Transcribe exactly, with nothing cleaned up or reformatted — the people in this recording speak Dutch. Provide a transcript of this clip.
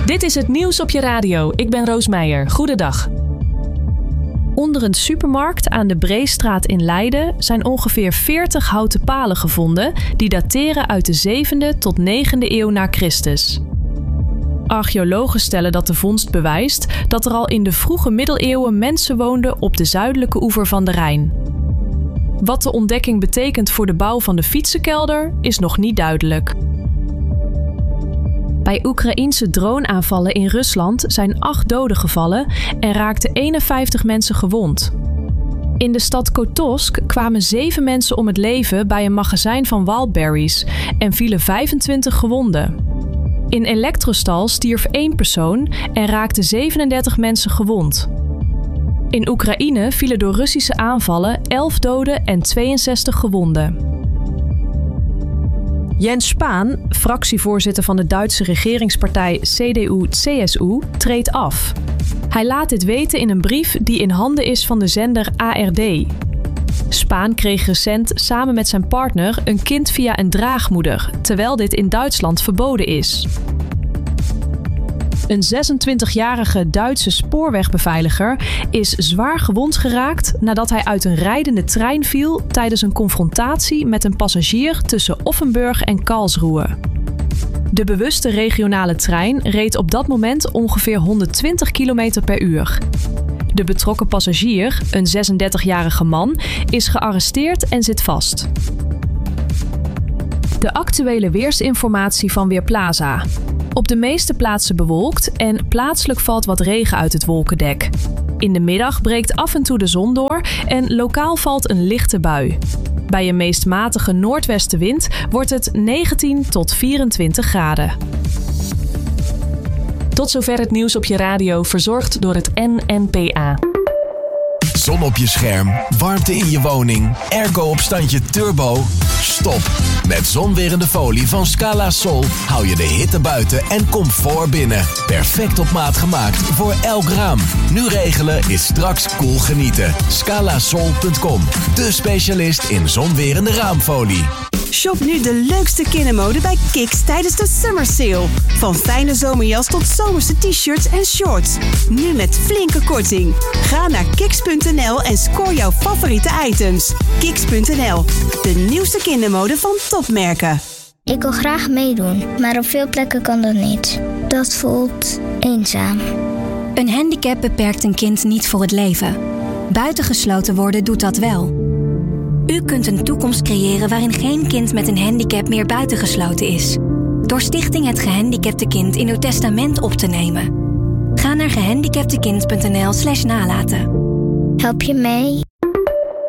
Dit is het nieuws op je radio. Ik ben Roos Meijer. Goedendag. Onder een supermarkt aan de Breestraat in Leiden zijn ongeveer veertig houten palen gevonden die dateren uit de zevende tot negende eeuw na Christus. Archeologen stellen dat de vondst bewijst dat er al in de vroege middeleeuwen mensen woonden op de zuidelijke oever van de Rijn. Wat de ontdekking betekent voor de bouw van de fietsenkelder is nog niet duidelijk. Bij Oekraïense droneaanvallen in Rusland zijn acht doden gevallen en raakten eenenvijftig mensen gewond. In de stad Kotovsk kwamen zeven mensen om het leven bij een magazijn van wildberries en vielen vijfentwintig gewonden. In Elektrostal stierf één persoon en raakten zevenendertig mensen gewond. In Oekraïne vielen door Russische aanvallen elf doden en tweeënzestig gewonden. Jens Spahn, fractievoorzitter van de Duitse regeringspartij C D U C S U, treedt af. Hij laat dit weten in een brief die in handen is van de zender A R D. Spahn kreeg recent samen met zijn partner een kind via een draagmoeder, terwijl dit in Duitsland verboden is. Een zesentwintigjarige Duitse spoorwegbeveiliger is zwaar gewond geraakt nadat hij uit een rijdende trein viel tijdens een confrontatie met een passagier tussen Offenburg en Karlsruhe. De bewuste regionale trein reed op dat moment ongeveer honderdtwintig kilometer per uur. De betrokken passagier, een zesendertigjarige man, is gearresteerd en zit vast. De actuele weersinformatie van Weerplaza. Op de meeste plaatsen bewolkt en plaatselijk valt wat regen uit het wolkendek. In de middag breekt af en toe de zon door en lokaal valt een lichte bui. Bij een meest matige noordwestenwind wordt het negentien tot vierentwintig graden. Tot zover het nieuws op je radio, verzorgd door het N N P A. Zon op je scherm, warmte in je woning, airco op standje turbo. Stop! Met zonwerende folie van Scala Sol hou je de hitte buiten en comfort binnen. Perfect op maat gemaakt voor elk raam. Nu regelen is straks cool genieten. Scalasol punt com, de specialist in zonwerende raamfolie. Shop nu de leukste kindermode bij Kiks tijdens de Summer Sale. Van fijne zomerjas tot zomerse t-shirts en shorts. Nu met flinke korting. Ga naar kiks punt n l en score jouw favoriete items. kiks punt n l, de nieuwste kindermode van topmerken. Ik wil graag meedoen, maar op veel plekken kan dat niet. Dat voelt eenzaam. Een handicap beperkt een kind niet voor het leven. Buitengesloten worden doet dat wel. U kunt een toekomst creëren waarin geen kind met een handicap meer buitengesloten is. Door Stichting Het Gehandicapte Kind in uw testament op te nemen. Ga naar gehandicaptekind punt n l slash nalaten. Help je mee?